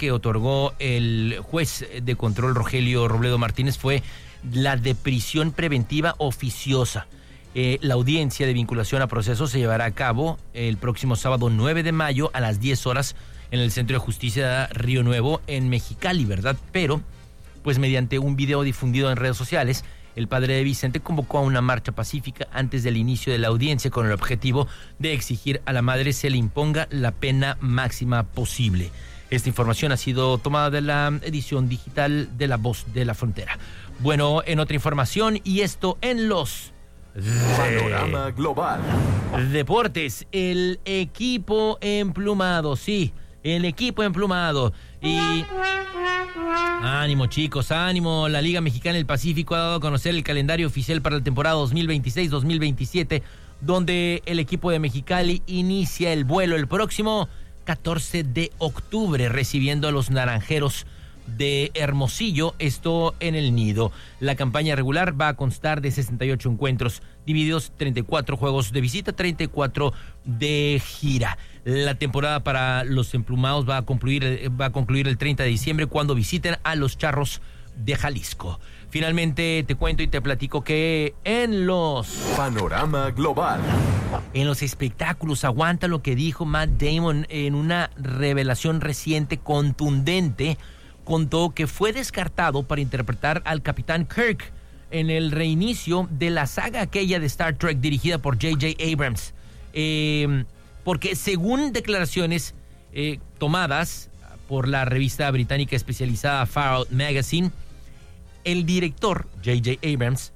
que otorgó el juez de control Rogelio Robledo Martínez fue la de prisión preventiva oficiosa. La audiencia de vinculación a proceso se llevará a cabo el próximo sábado 9 de mayo a las 10 horas en el Centro de Justicia Río Nuevo en Mexicali, ¿verdad? Pero, pues mediante un video difundido en redes sociales, el padre de Vicente convocó a una marcha pacífica antes del inicio de la audiencia con el objetivo de exigir a la madre se le imponga la pena máxima posible. Esta información ha sido tomada de la edición digital de La Voz de la Frontera. Bueno, en otra información, y esto en los Panorama Global. deportes, el equipo emplumado, sí, el equipo emplumado. Y ánimo, chicos, ánimo. La Liga Mexicana del Pacífico ha dado a conocer el calendario oficial para la temporada 2026-2027, donde el equipo de Mexicali inicia el vuelo el próximo 14 de octubre, recibiendo a los Naranjeros de Hermosillo, esto en el Nido. La campaña regular va a constar de 68 encuentros, divididos 34 juegos de visita, 34 de gira. La temporada para los emplumados va a concluir el 30 de diciembre cuando visiten a los Charros de Jalisco. Finalmente te cuento y te platico que en los Panorama Global. En los espectáculos, aguanta lo que dijo Matt Damon en una revelación reciente contundente. Contó que fue descartado para interpretar al Capitán Kirk en el reinicio de la saga aquella de Star Trek dirigida por J.J. Abrams. Porque según declaraciones tomadas por la revista británica especializada Far Out Magazine, el director J.J. Abrams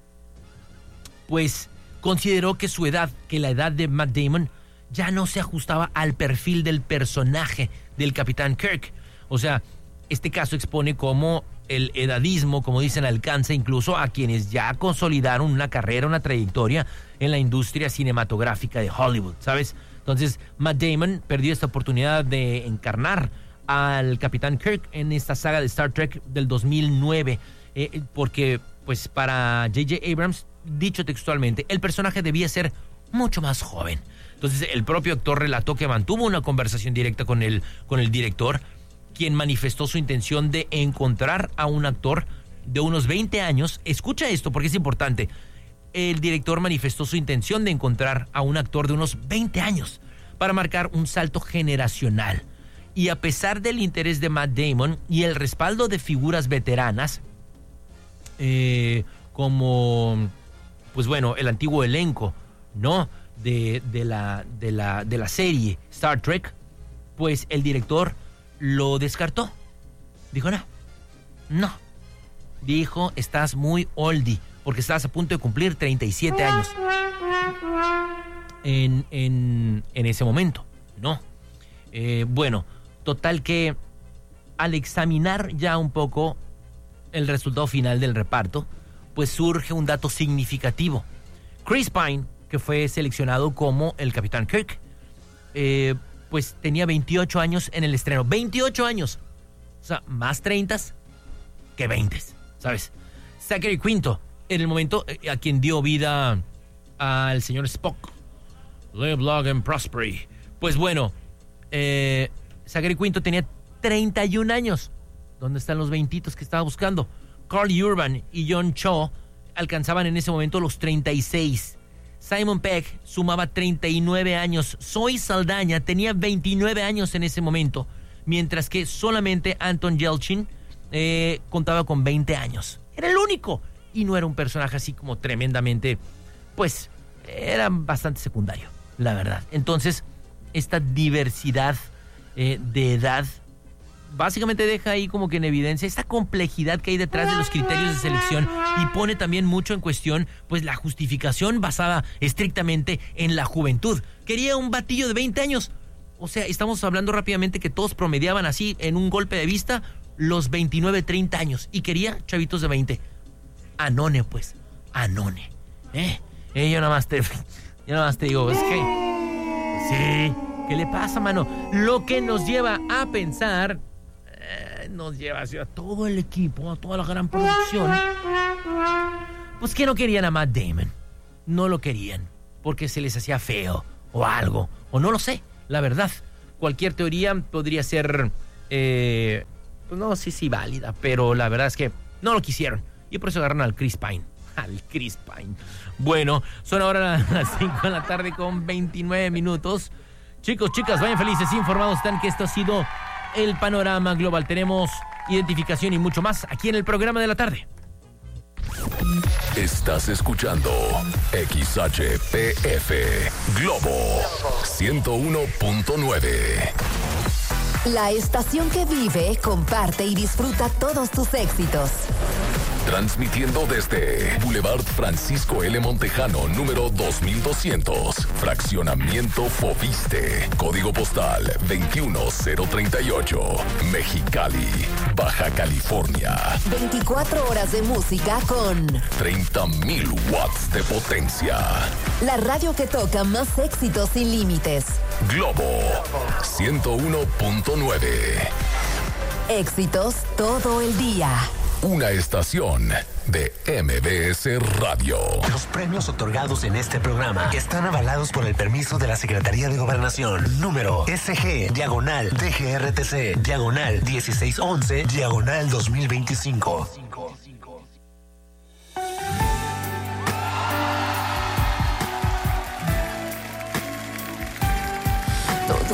pues consideró que la edad de Matt Damon ya no se ajustaba al perfil del personaje del Capitán Kirk. O sea, este caso expone cómo el edadismo, como dicen, alcanza incluso a quienes ya consolidaron una carrera, una trayectoria en la industria cinematográfica de Hollywood, ¿sabes? Entonces, Matt Damon perdió esta oportunidad de encarnar al Capitán Kirk en esta saga de Star Trek del 2009, porque, pues, para J.J. Abrams, dicho textualmente, el personaje debía ser mucho más joven. Entonces, el propio actor relató que mantuvo una conversación directa con el director, quien manifestó su intención de encontrar a un actor de unos 20 años. Escucha esto porque es importante. El director manifestó su intención de encontrar a un actor de unos 20 años para marcar un salto generacional. Y a pesar del interés de Matt Damon y el respaldo de figuras veteranas, como, pues bueno, el antiguo elenco, ¿no?, de la serie Star Trek, pues el director lo descartó. Dijo, no. Dijo, estás muy oldie, porque estás a punto de cumplir 37 años. En ese momento, ¿no? Bueno, total que al examinar ya un poco el resultado final del reparto, pues surge un dato significativo. Chris Pine, que fue seleccionado como el Capitán Kirk, pues tenía 28 años en el estreno. 28 años. O sea, más 30 que 20, ¿sabes? Zachary Quinto, en el momento a quien dio vida al señor Spock. Live long and prosper. Pues bueno, Zachary Quinto tenía 31 años. ¿Dónde están los 20 que estaba buscando? Carl Urban y John Cho alcanzaban en ese momento los 36. Simon Pegg sumaba 39 años. Zoe Saldaña tenía 29 años en ese momento, mientras que solamente Anton Yelchin contaba con 20 años. Era el único. Y no era un personaje así como tremendamente, pues, era bastante secundario, la verdad. Entonces, esta diversidad de edad básicamente deja ahí como que en evidencia esta complejidad que hay detrás de los criterios de selección y pone también mucho en cuestión pues la justificación basada estrictamente en la juventud. Quería un batillo de 20 años. O sea, estamos hablando rápidamente que todos promediaban así en un golpe de vista los 29, 30 años y quería chavitos de 20. Anone, pues. Anone. Yo nada más te digo, es que sí, ¿qué le pasa, mano? Lo que nos lleva a pensar, nos lleva hacia todo el equipo, a toda la gran producción, pues que no querían a Matt Damon. No lo querían, porque se les hacía feo, o algo, o no lo sé, la verdad. Cualquier teoría podría ser pues no, sí, válida, pero la verdad es que no lo quisieron. Y por eso agarraron al Chris Pine. Al Chris Pine. Bueno, son ahora las 5 de la tarde con 29 minutos. Chicos, chicas, vayan felices, informados están que esto ha sido el Panorama Global. Tenemos identificación y mucho más aquí en el programa de la tarde. Estás escuchando XHPF Globo 101.9. La estación que vive, comparte y disfruta todos tus éxitos. Transmitiendo desde Boulevard Francisco L. Montejano, número 2200, Fraccionamiento Foviste, Código Postal 21038, Mexicali, Baja California. 24 horas de música con 30,000 watts de potencia. la radio que toca más éxitos sin límites. Globo 101.9. Éxitos todo el día. Una estación de MBS Radio. Los premios otorgados en este programa están avalados por el permiso de la Secretaría de Gobernación. Número SG/DGRTC/1611/2025.